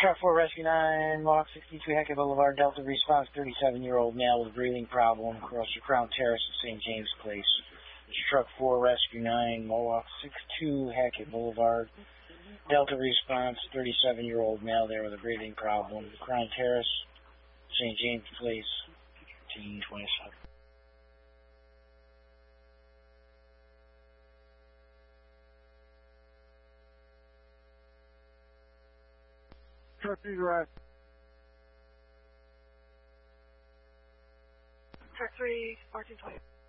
Truck 4 Rescue 9, Mohawk 62 Hackett Boulevard, Delta response, 37-year-old male with breathing problem, across the Crown Terrace at St. James Place. This is Truck 4 Rescue 9, Mohawk 62 Hackett Boulevard, Delta response, 37-year-old male there with a breathing problem, Crown Terrace, St. James Place, 1827. Truck 3 arrived. Truck 3, 1420.